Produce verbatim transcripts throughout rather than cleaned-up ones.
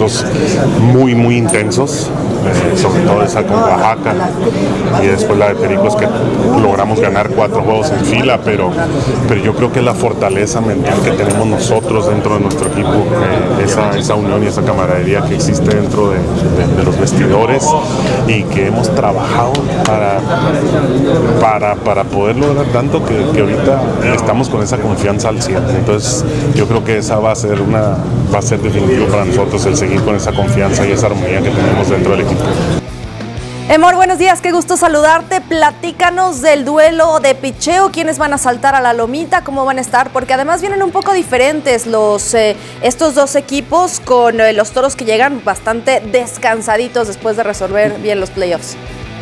momentos muy, muy intensos, eh, sobre todo esa con Oaxaca y después la de Pericos, que logramos ganar cuatro juegos en fila, pero, pero yo creo que la fortaleza mental que tenemos nosotros dentro de nuestro equipo, eh, esa, esa unión y esa camaradería que existe dentro de, de, de los vestidores y que hemos trabajado para, para, para poder lograr tanto que, que ahorita estamos con esa confianza al cien. Entonces yo creo que esa va a ser una va a ser definitivo para nosotros el seguir con esa confianza y esa armonía que tenemos dentro del equipo. Emor, buenos días, qué gusto saludarte. Platícanos del duelo de picheo, quiénes van a saltar a la lomita, cómo van a estar, porque además vienen un poco diferentes los eh, estos dos equipos con eh, los Toros que llegan bastante descansaditos después de resolver bien los playoffs.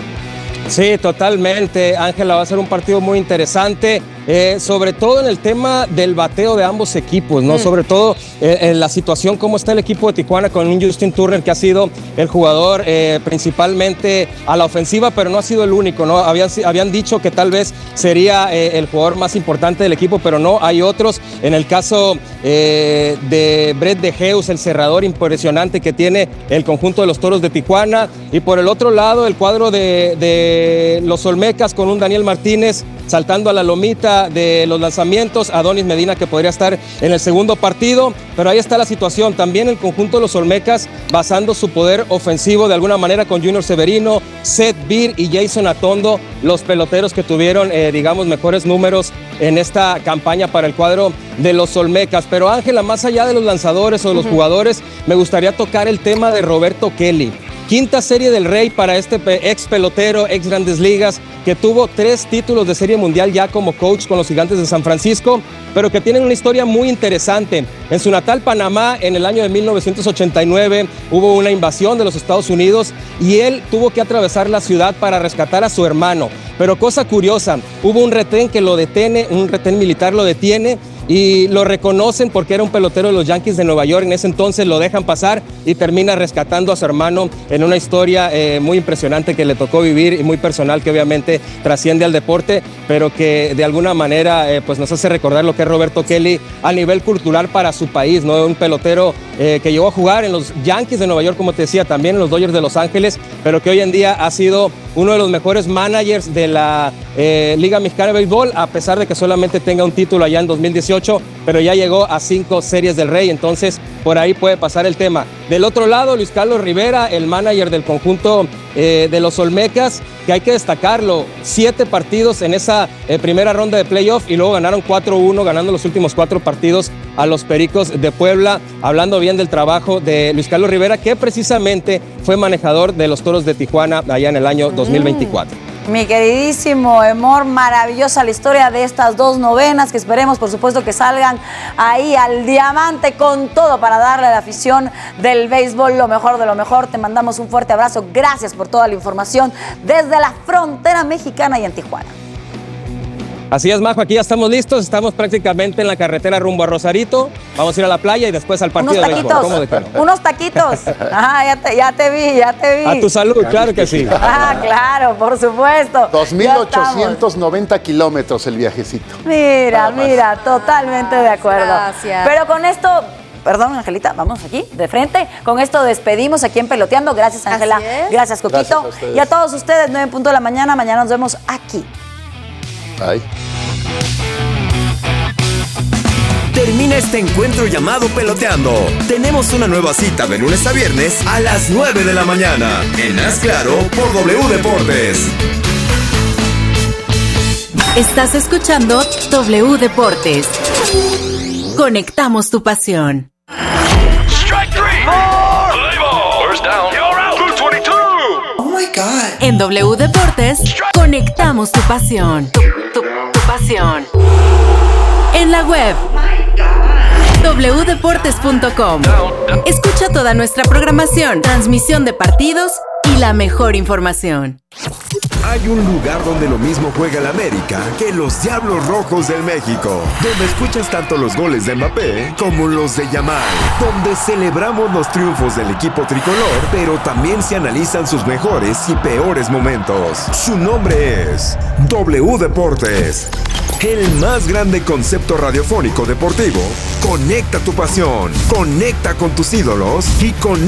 Sí, totalmente, Ángela, va a ser un partido muy interesante, eh, sobre todo en el tema del bateo de ambos equipos, ¿no? Mm. Sobre todo eh, en la situación, cómo está el equipo de Tijuana con un Justin Turner que ha sido el jugador eh, principalmente a la ofensiva, pero no ha sido el único, ¿no? Habían, habían dicho que tal vez sería eh, el jugador más importante del equipo, pero no, hay otros. En el caso eh, de Brett DeGeus, el cerrador impresionante que tiene el conjunto de los Toros de Tijuana, y por el otro lado el cuadro de, de los Olmecas con un Daniel Martínez saltando a la lomita de los lanzamientos, Adonis Medina que podría estar en el segundo partido, pero ahí está la situación. También el conjunto de los Olmecas basando su poder ofensivo de alguna manera con Junior Severino, Seth Beer y Jason Atondo, los peloteros que tuvieron, eh, digamos, mejores números en esta campaña para el cuadro de los Olmecas. Pero Ángela, más allá de los lanzadores o de los uh-huh. jugadores, me gustaría tocar el tema de Roberto Kelly. Quinta serie del Rey para este ex pelotero, ex Grandes Ligas, que tuvo tres títulos de Serie Mundial ya como coach con los Gigantes de San Francisco, pero que tienen una historia muy interesante. En su natal Panamá, en el año de mil novecientos ochenta y nueve, hubo una invasión de los Estados Unidos y él tuvo que atravesar la ciudad para rescatar a su hermano. Pero cosa curiosa, hubo un retén que lo detiene, un retén militar lo detiene, y lo reconocen porque era un pelotero de los Yankees de Nueva York. En ese entonces lo dejan pasar y termina rescatando a su hermano en una historia eh, muy impresionante que le tocó vivir y muy personal, que obviamente trasciende al deporte, pero que de alguna manera eh, pues nos hace recordar lo que es Roberto Kelly a nivel cultural para su país, ¿no? Un pelotero eh, que llegó a jugar en los Yankees de Nueva York, como te decía, también en los Dodgers de Los Ángeles, pero que hoy en día ha sido uno de los mejores managers de la eh, Liga Mexicana de Béisbol, a pesar de que solamente tenga un título allá en dos mil dieciocho, pero ya llegó a cinco series del Rey, entonces por ahí puede pasar el tema. Del otro lado, Luis Carlos Rivera, el manager del conjunto eh, de los Olmecas, que hay que destacarlo, siete partidos en esa eh, primera ronda de playoff y luego ganaron cuatro uno, ganando los últimos cuatro partidos a los Pericos de Puebla, hablando bien del trabajo de Luis Carlos Rivera, que precisamente fue manejador de los Toros de Tijuana allá en el año dos mil veinticuatro. Mi queridísimo Emor, maravillosa la historia de estas dos novenas, que esperemos por supuesto que salgan ahí al diamante con todo para darle a la afición del béisbol lo mejor de lo mejor. Te mandamos un fuerte abrazo, gracias por toda la información desde la frontera mexicana y en Tijuana. Así es, Majo, aquí ya estamos listos, estamos prácticamente en la carretera rumbo a Rosarito, vamos a ir a la playa y después al partido unos de béisbol. ¿Cómo de que no? Unos taquitos, ajá, ya te, ya te vi, ya te vi. A tu salud, claro que sí. Ah, claro, por supuesto. dos mil ochocientos noventa kilómetros el viajecito. Mira, mira, totalmente de acuerdo. Gracias. Pero con esto... Perdón, Angelita, vamos aquí, de frente. Con esto despedimos aquí en Peloteando. Gracias, Ángela. Gracias, Coquito. Gracias a y a todos ustedes, nueve en punto de la mañana. Mañana nos vemos aquí. Bye. Termina este encuentro llamado Peloteando. Tenemos una nueva cita de lunes a viernes a las nueve de la mañana. En Haz Claro por W Deportes. Estás escuchando W Deportes. Conectamos tu pasión. Strike three. Four. Play ball. First down. You're out. Blue twenty-two. Oh my God. En W Deportes, conectamos tu pasión. Tu, tu, tu pasión. En la web. doble u deportes punto com. Escucha toda nuestra programación, transmisión de partidos y la mejor información. Hay un lugar donde lo mismo juega el América que los Diablos Rojos del México, donde escuchas tanto los goles de Mbappé como los de Yamal, donde celebramos los triunfos del equipo tricolor, pero también se analizan sus mejores y peores momentos. Su nombre es W Deportes, el más grande concepto radiofónico deportivo. Conecta tu pasión, conecta con tus ídolos y conecta